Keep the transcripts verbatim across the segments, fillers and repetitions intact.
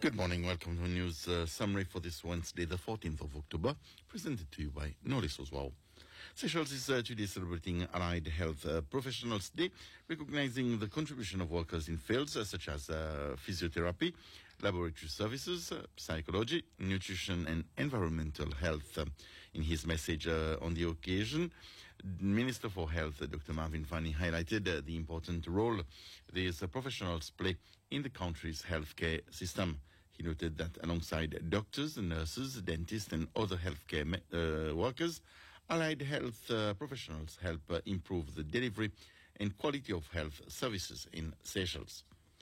Good morning. Welcome to the news uh, summary for this Wednesday, the fourteenth of October, presented to you by Norris Oswald. Seychelles is uh, today celebrating Allied Health uh, Professionals Day, recognizing the contribution of workers in fields uh, such as uh, physiotherapy, laboratory services, uh, psychology, nutrition and environmental health. Uh, in his message uh, on the occasion, Minister for Health, uh, Doctor Marvin Fani, highlighted uh, the important role these uh, professionals play in the country's healthcare system. He noted that alongside doctors, nurses, dentists and other healthcare uh, workers, allied health uh, professionals help uh, improve the delivery and quality of health services in Seychelles.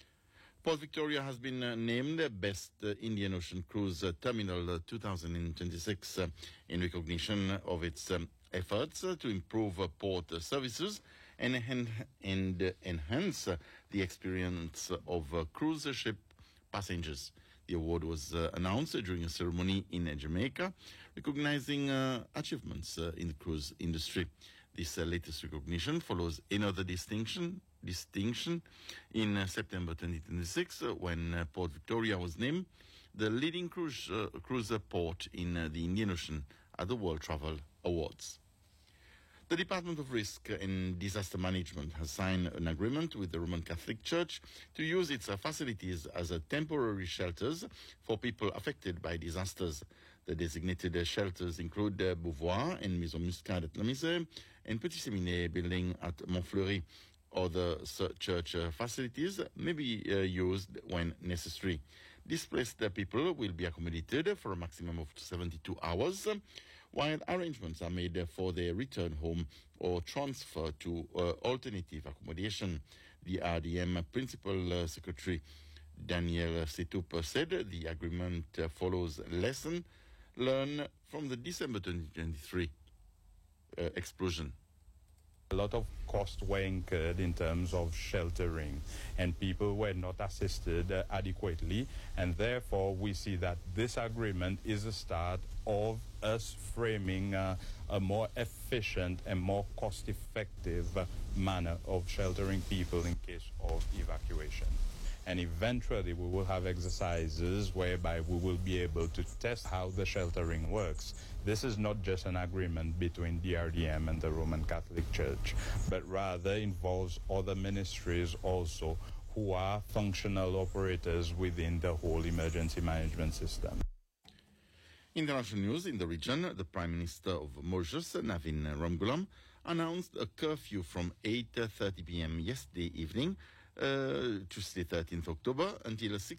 Port Victoria has been uh, named Best uh, Indian Ocean Cruise uh, Terminal uh, two thousand twenty-six uh, in recognition of its um, efforts uh, to improve uh, port uh, services and, and, and uh, enhance uh, the experience of uh, cruise ship passengers. The award was uh, announced uh, during a ceremony in uh, Jamaica, recognizing uh, achievements uh, in the cruise industry. This uh, latest recognition follows another distinction distinction in uh, September twenty twenty-six, uh, when uh, Port Victoria was named the leading cruise uh, cruiser port in uh, the Indian Ocean at the World Travel Awards. The Department of Risk and Disaster Management has signed an agreement with the Roman Catholic Church to use its uh, facilities as uh, temporary shelters for people affected by disasters. The designated uh, shelters include uh, Beauvoir and Maison Muscade at La Misère and Petit Séminaire building at Montfleury. Other church uh, facilities may be uh, used when necessary. Displaced uh, people will be accommodated for a maximum of seventy-two hours, while arrangements are made for their return home or transfer to uh, alternative accommodation. The R D M Principal uh, Secretary Daniel Setup said the agreement uh, follows lesson learned from the December twenty twenty-three uh, explosion. A lot of costs were incurred in terms of sheltering, and people were not assisted uh, adequately, and therefore we see that this agreement is a start of us framing uh, a more efficient and more cost-effective uh, manner of sheltering people in case of evacuation. And eventually we will have exercises whereby we will be able to test how the sheltering works. This is not just an agreement between D R D M and the Roman Catholic Church, but rather involves other ministries also who are functional operators within the whole emergency management system. International news in the region. The Prime Minister of Mauritius, Navin Ramgoolam, announced a curfew from eight thirty p.m. yesterday evening, uh, Tuesday thirteenth October, until six